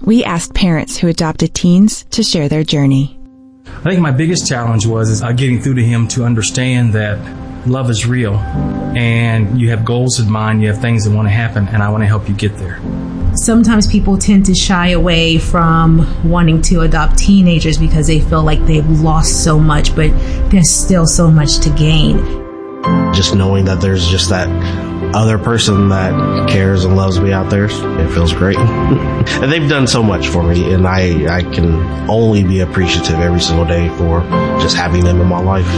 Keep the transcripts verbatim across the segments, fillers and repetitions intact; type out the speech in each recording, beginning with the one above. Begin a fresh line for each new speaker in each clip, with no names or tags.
we asked parents who adopted teens to share their journey.
I think my biggest challenge was is, uh, getting through to him to understand that love is real and you have goals in mind, you have things that want to happen, and I want to help you get there.
Sometimes people tend to shy away from wanting to adopt teenagers because they feel like they've lost so much, but there's still so much to gain.
Just knowing that there's just that other person that cares and loves me out there, it feels great. And they've done so much for me, and I, I can only be appreciative every single day for just having them in my life.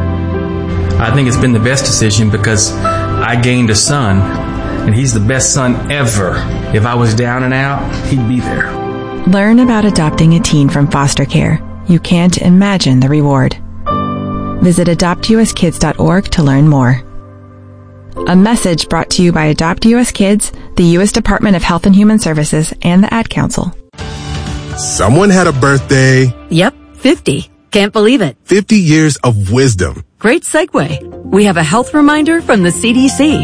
I think it's been the best decision because I gained a son, and he's the best son ever. If I was down and out, he'd be there.
Learn about adopting a teen from foster care. You can't imagine the reward. Visit adopt u s kids dot org to learn more. A message brought to you by Adopt U S Kids, the U S Department of Health and Human Services, and the Ad Council.
Someone had a birthday.
Yep, fifty. Can't believe it.
fifty years of wisdom.
Great segue. We have a health reminder from the C D C.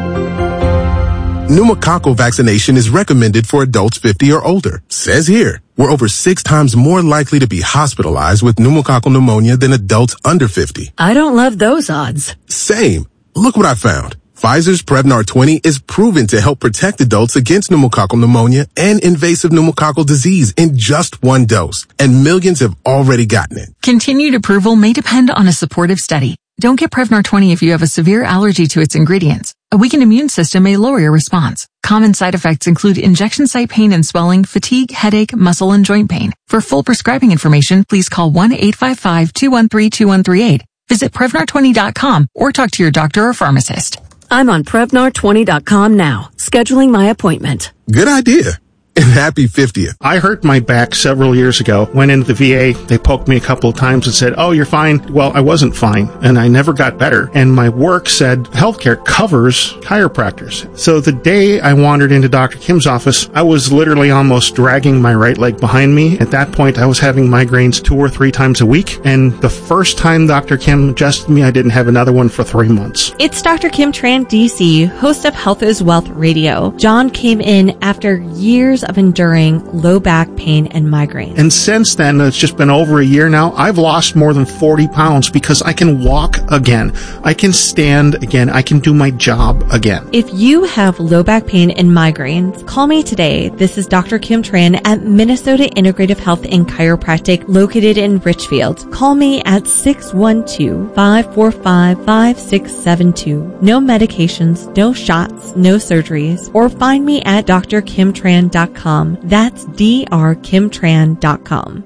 Pneumococcal vaccination is recommended for adults fifty or older. Says here, we're over six times more likely to be hospitalized with pneumococcal pneumonia than adults under fifty.
I don't love those odds.
Same. Look what I found. Pfizer's Prevnar twenty is proven to help protect adults against pneumococcal pneumonia and invasive pneumococcal disease in just one dose, and millions have already gotten it.
Continued approval may depend on a supportive study. Don't get Prevnar twenty if you have a severe allergy to its ingredients. A weakened immune system may lower your response. Common side effects include injection site pain and swelling, fatigue, headache, muscle, and joint pain. For full prescribing information, please call one eight five five, two one three, two one three eight. Visit Prevnar twenty dot com or talk to your doctor or pharmacist.
I'm on Prevnar twenty dot com now, scheduling my appointment.
Good idea. And happy fiftieth.
I hurt my back several years ago. Went into the V A. They poked me a couple of times and said, oh, you're fine. Well, I wasn't fine, and I never got better. And my work said healthcare covers chiropractors. So the day I wandered into Doctor Kim's office, I was literally almost dragging my right leg behind me. At that point, I was having migraines two or three times a week. And the first time Doctor Kim adjusted me, I didn't have another one for three months.
It's Doctor Kim Tran, D C, host of Health is Wealth Radio. John came in after years of enduring low back pain and migraine.
And since then, it's just been over a year now, I've lost more than forty pounds because I can walk again. I can stand again. I can do my job again.
If you have low back pain and migraines, call me today. This is Doctor Kim Tran at Minnesota Integrative Health and Chiropractic located in Richfield. Call me at six one two, five four five, five six seven two. No medications, no shots, no surgeries, or find me at d r kim tran dot com. That's d r kim tran dot com.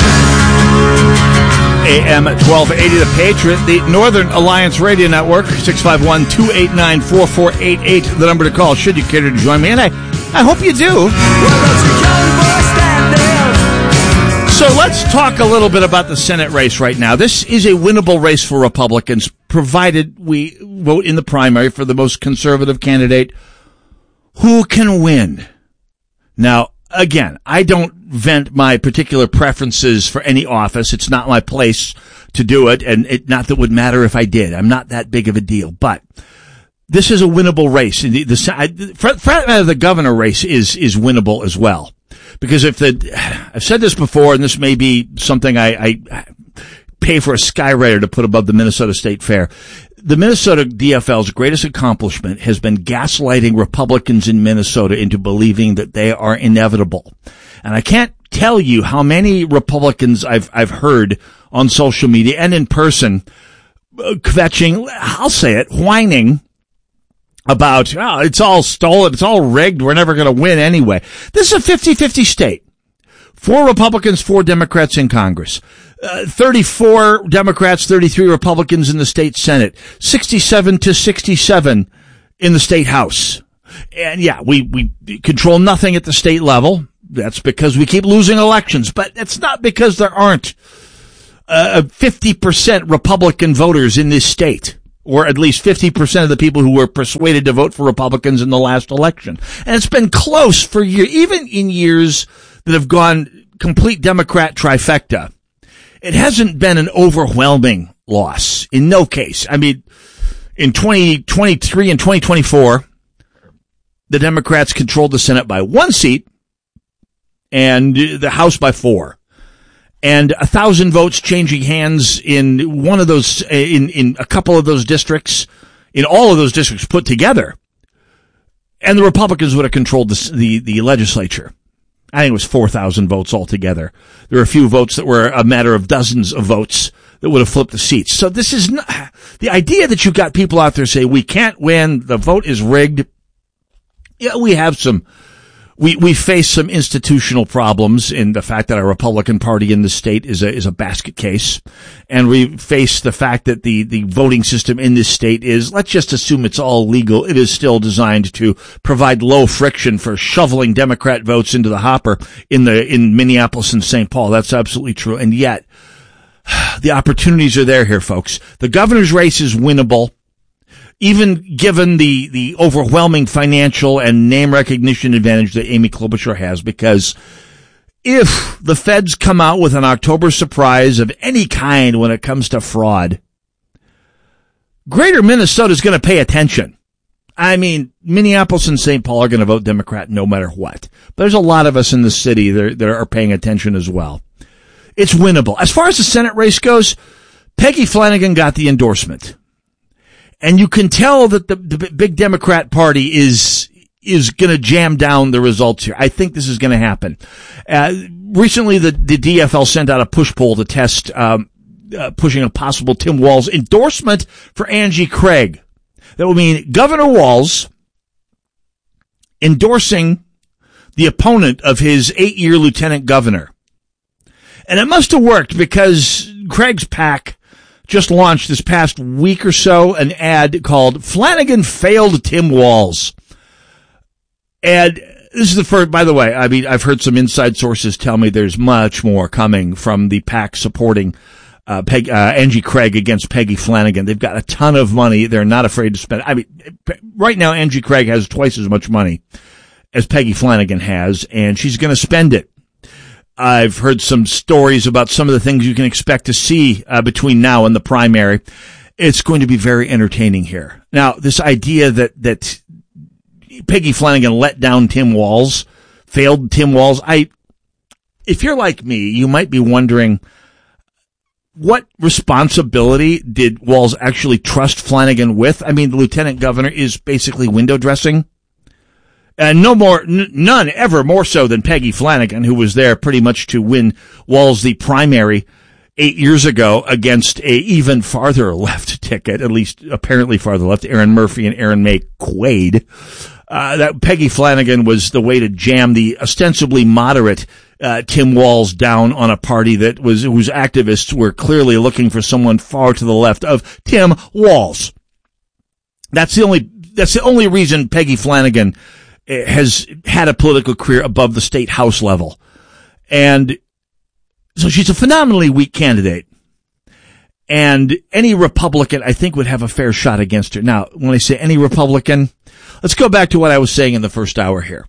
A M twelve eighty The Patriot, the Northern Alliance Radio Network, six five one, two eight nine, four four eight eight, the number to call should you care to join me, and I, I hope you do. So let's talk a little bit about the Senate race right now. This is a winnable race for Republicans, provided we vote in the primary for the most conservative candidate who can win. Now, again, I don't vent my particular preferences for any office. It's not my place to do it, and it, not that it would matter if I did. I'm not that big of a deal. But this is a winnable race. The, the, for, for the governor race is is winnable as well. Because if the, I've said this before, and this may be something I, I pay for a skywriter to put above the Minnesota State Fair. The Minnesota D F L's greatest accomplishment has been gaslighting Republicans in Minnesota into believing that they are inevitable. And I can't tell you how many Republicans I've, I've heard on social media and in person uh, kvetching, I'll say it, whining about, oh, it's all stolen, it's all rigged, we're never going to win anyway. This is a fifty-fifty state. Four Republicans, four Democrats in Congress. Uh, thirty-four Democrats, thirty-three Republicans in the state Senate. sixty-seven to sixty-seven in the state House. And yeah, we, we control nothing at the state level. That's because we keep losing elections. But it's not because there aren't uh, fifty percent Republican voters in this state. Or at least fifty percent of the people who were persuaded to vote for Republicans in the last election. And it's been close for years, even in years that have gone complete Democrat trifecta. It hasn't been an overwhelming loss. In no case. I mean, in twenty twenty-three and twenty twenty-four, the Democrats controlled the Senate by one seat. and the House by four. And a thousand votes changing hands in one of those, in, in a couple of those districts, in all of those districts put together. And the Republicans would have controlled the, the, the legislature. I think it was four thousand votes altogether. There were a few votes that were a matter of dozens of votes that would have flipped the seats. So this is not, the idea that you've got people out there say, we can't win, the vote is rigged. Yeah, we have some, we, we face some institutional problems in the fact that our Republican Party in the state is a, is a basket case. And we face the fact that the, the voting system in this state is, let's just assume it's all legal. It is still designed to provide low friction for shoveling Democrat votes into the hopper in the, in Minneapolis and Saint Paul. That's absolutely true. And yet, the opportunities are there here, folks. The governor's race is winnable. Even given the, the overwhelming financial and name recognition advantage that Amy Klobuchar has, because if the feds come out with an October surprise of any kind when it comes to fraud, Greater Minnesota is going to pay attention. I mean, Minneapolis and Saint Paul are going to vote Democrat no matter what. But there's a lot of us in the city that, that are paying attention as well. It's winnable. As far as the Senate race goes, Peggy Flanagan got the endorsement. And you can tell that the, the big Democrat Party is is going to jam down the results here. I think this is going to happen. Uh, recently, the, the D F L sent out a push poll to test um, uh, pushing a possible Tim Walz endorsement for Angie Craig. That would mean Governor Walz endorsing the opponent of his eight-year lieutenant governor. And it must have worked because Craig's PAC just launched this past week or so an ad called Flanagan Failed Tim Walz. And this is the first, by the way, I mean, I've heard some inside sources tell me there's much more coming from the PAC supporting uh, Peg, uh, Angie Craig against Peggy Flanagan. They've got a ton of money. They're not afraid to spend. I mean, right now, Angie Craig has twice as much money as Peggy Flanagan has, and she's going to spend it. I've heard some stories about some of the things you can expect to see uh, between now and the primary. It's going to be very entertaining here. Now, this idea that that Peggy Flanagan let down Tim Walz, failed Tim Walz, I, if you're like me, you might be wondering, what responsibility did Walz actually trust Flanagan with? I mean, the lieutenant governor is basically window dressing. And no more, n- none ever more so than Peggy Flanagan, who was there pretty much to win Walz the primary eight years ago against a even farther left ticket, at least apparently farther left, Aaron Murphy and Aaron May Quaid. Uh, that Peggy Flanagan was the way to jam the ostensibly moderate uh, Tim Walz down on a party that was whose activists were clearly looking for someone far to the left of Tim Walz. That's the only that's the only reason Peggy Flanagan has had a political career above the state house level. And so she's a phenomenally weak candidate. And any Republican, I think, would have a fair shot against her. Now, when I say any Republican, let's go back to what I was saying in the first hour here.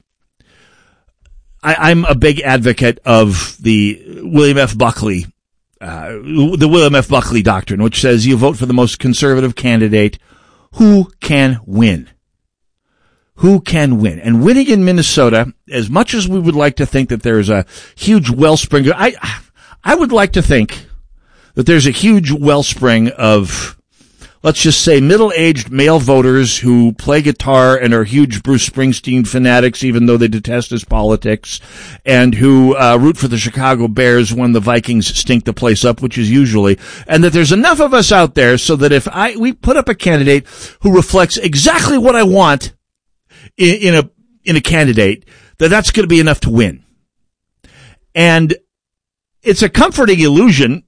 I, I'm a big advocate of the William F. Buckley, uh, the William F. Buckley doctrine, which says you vote for the most conservative candidate who can win. Who can win? And winning in Minnesota, as much as we would like to think that there's a huge wellspring, I, I would like to think that there's a huge wellspring of, let's just say, middle-aged male voters who play guitar and are huge Bruce Springsteen fanatics, even though they detest his politics, and who uh, root for the Chicago Bears when the Vikings stink the place up, which is usually, and that there's enough of us out there so that if I we put up a candidate who reflects exactly what I want in a in a candidate, that that's going to be enough to win. And it's a comforting illusion,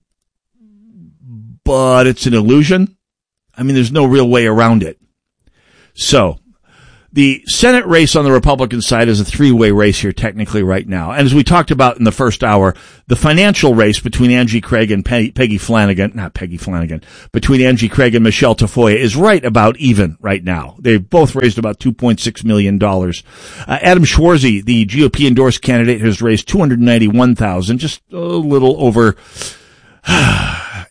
but it's an illusion. I mean, there's no real way around it. So, the Senate race on the Republican side is a three-way race here technically right now. And as we talked about in the first hour, the financial race between Angie Craig and Pe- Peggy Flanagan, not Peggy Flanagan, between Angie Craig and Michelle Tafoya is right about even right now. They've both raised about two point six million dollars. Uh, Adam Schwarzy, the G O P-endorsed candidate, has raised two hundred ninety-one thousand dollars, just a little over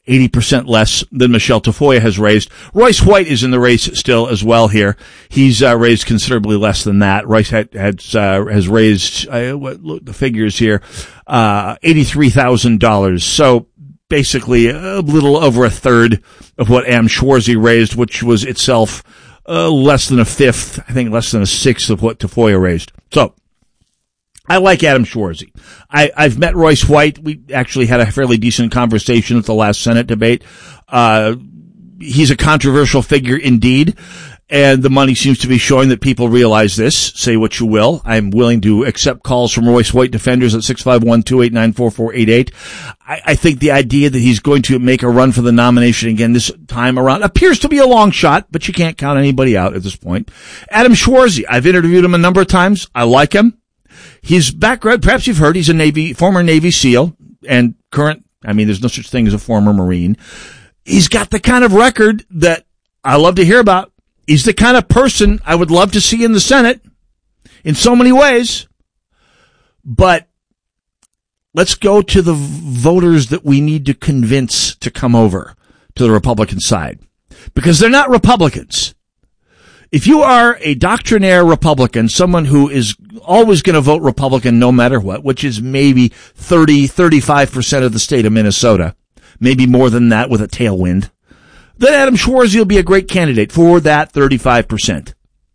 eighty percent less than Michelle Tafoya has raised. Royce White is in the race still as well here. He's uh, raised considerably less than that. Royce had, had, uh, has raised, uh, what, look, the figures here, uh, eighty-three thousand dollars. So basically a little over a third of what Adam Schwarzy raised, which was itself uh, less than a fifth, I think less than a sixth of what Tafoya raised. So, I like Adam Schwarzy. I, I've met Royce White. We actually had a fairly decent conversation at the last Senate debate. Uh, he's a controversial figure indeed, and the money seems to be showing that people realize this. Say what you will. I'm willing to accept calls from Royce White defenders at six five one, two eight nine, four four eight eight. I, I think the idea that he's going to make a run for the nomination again this time around appears to be a long shot, but you can't count anybody out at this point. Adam Schwarzy, I've interviewed him a number of times. I like him. His background, perhaps you've heard, he's a Navy, former Navy SEAL and current, I mean, there's no such thing as a former Marine. He's got the kind of record that I love to hear about. He's the kind of person I would love to see in the Senate in so many ways. But let's go to the voters that we need to convince to come over to the Republican side, because they're not Republicans. If you are a doctrinaire Republican, someone who is always going to vote Republican no matter what, which is maybe thirty, thirty-five percent of the state of Minnesota, maybe more than that with a tailwind, then Adam Schwarzy will be a great candidate for that thirty-five percent.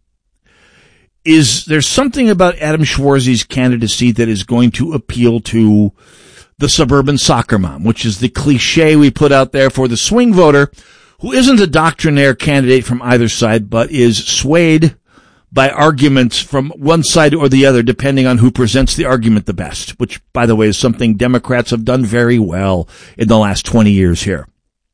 Is there something about Adam Schwarzy's candidacy that is going to appeal to the suburban soccer mom, which is the cliche we put out there for the swing voter who isn't a doctrinaire candidate from either side, but is swayed by arguments from one side or the other, depending on who presents the argument the best, which, by the way, is something Democrats have done very well in the last twenty years here.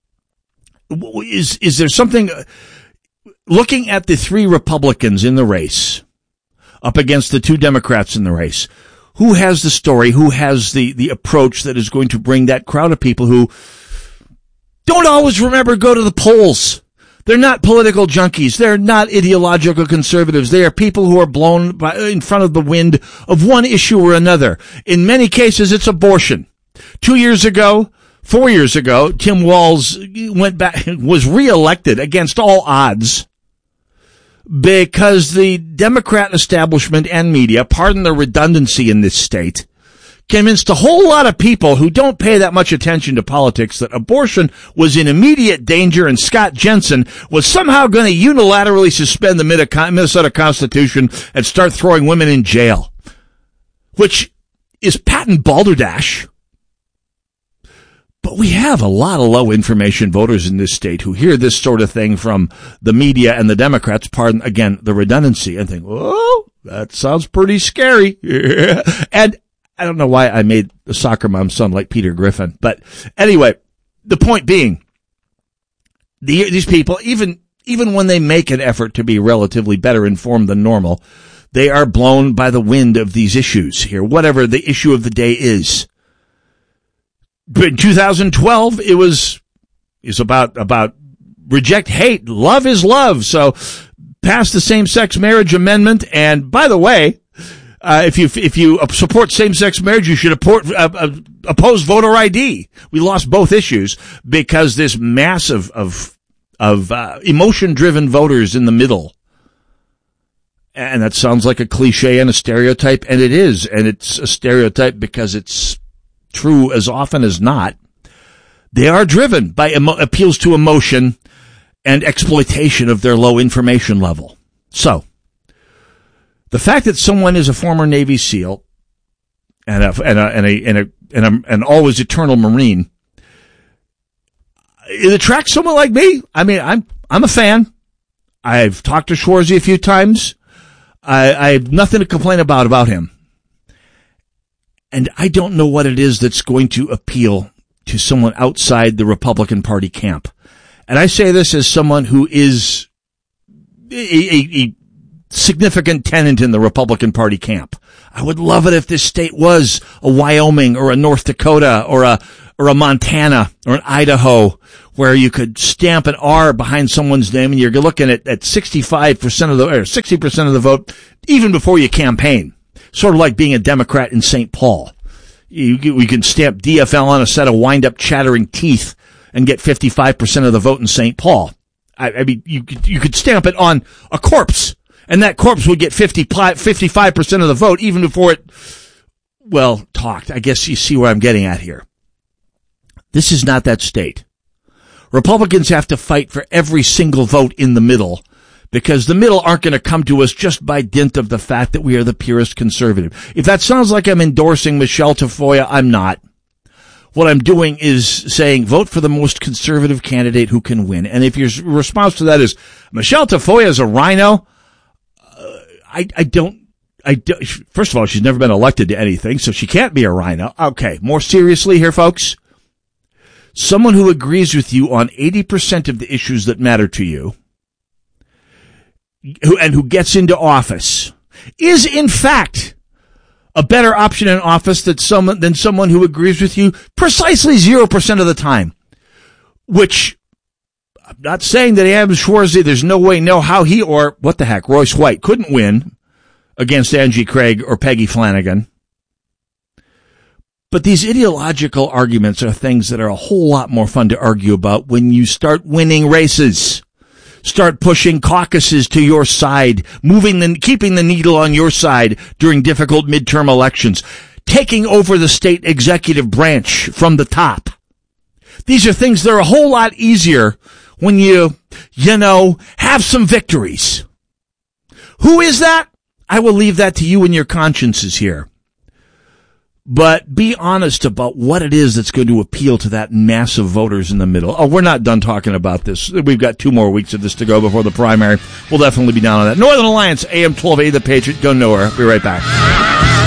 Is, is there something, looking at the three Republicans in the race, up against the two Democrats in the race, who has the story, who has the, the approach that is going to bring that crowd of people who don't always remember go to the polls? They're not political junkies. They're not ideological conservatives. They are people who are blown by, in front of the wind of one issue or another. In many cases, it's abortion. Two years ago, four years ago, Tim Walz went back, was reelected against all odds because the Democrat establishment and media, pardon the redundancy in this state, convinced a whole lot of people who don't pay that much attention to politics that abortion was in immediate danger, and Scott Jensen was somehow going to unilaterally suspend the Minnesota Constitution and start throwing women in jail, which is patent balderdash. But we have a lot of low information voters in this state who hear this sort of thing from the media and the Democrats, pardon, again, the redundancy, and think, oh, that sounds pretty scary. And I don't know why I made the soccer mom sound like Peter Griffin, but anyway, the point being, the, these people, even, even when they make an effort to be relatively better informed than normal, they are blown by the wind of these issues here, whatever the issue of the day is. But in two thousand twelve, it was, is about, about reject hate. Love is love. So pass the same-sex marriage amendment. And by the way, Uh, if you, if you support same-sex marriage, you should oppose, uh, uh, oppose voter I D. We lost both issues because this mass of, of, of, uh, emotion-driven voters in the middle. And that sounds like a cliche and a stereotype, and it is. And it's a stereotype because it's true as often as not. They are driven by emo- appeals to emotion and exploitation of their low information level. So, the fact that someone is a former Navy SEAL and a, and a, and a, and a, and a, an always eternal Marine, it attracts someone like me. I mean, I'm, I'm a fan. I've talked to Schwarzy a few times. I, I have nothing to complain about, about him. And I don't know what it is that's going to appeal to someone outside the Republican Party camp. And I say this as someone who is a, a, a significant tenant in the Republican Party camp. I would love it if this state was a Wyoming or a North Dakota or a, or a Montana or an Idaho, where you could stamp an R behind someone's name and you're looking at, at sixty-five percent of the, or sixty percent of the vote even before you campaign. Sort of like being a Democrat in Saint Paul. You, we can stamp D F L on a set of wind-up chattering teeth and get fifty-five percent of the vote in Saint Paul. I, I mean, you could, you could stamp it on a corpse, and that corpse would get fifty, fifty-five percent of the vote even before it, well, talked. I guess you see where I'm getting at here. This is not that state. Republicans have to fight for every single vote in the middle, because the middle aren't going to come to us just by dint of the fact that we are the purest conservative. If that sounds like I'm endorsing Michelle Tafoya, I'm not. What I'm doing is saying vote for the most conservative candidate who can win. And if your response to that is, Michelle Tafoya is a rhino, uh, I, I don't, I don't, first of all, she's never been elected to anything, so she can't be a rhino. Okay, more seriously here, folks. Someone who agrees with you on eighty percent of the issues that matter to you, who, and who gets into office, is in fact a better option in office than someone, than someone who agrees with you precisely zero percent of the time. Which, I'm not saying that Adam Schwarzy, there's no way, no how he, or what the heck, Royce White couldn't win against Angie Craig or Peggy Flanagan. But these ideological arguments are things that are a whole lot more fun to argue about when you start winning races. Start pushing caucuses to your side, moving the, keeping the needle on your side during difficult midterm elections, taking over the state executive branch from the top. These are things that are a whole lot easier when you, you know, have some victories. Who is that? I will leave that to you and your consciences here. But be honest about what it is that's going to appeal to that mass of voters in the middle. Oh, we're not done talking about this. We've got two more weeks of this to go before the primary. We'll definitely be down on that. Northern Alliance, A M twelve eighty, The Patriot. Go nowhere. Be right back.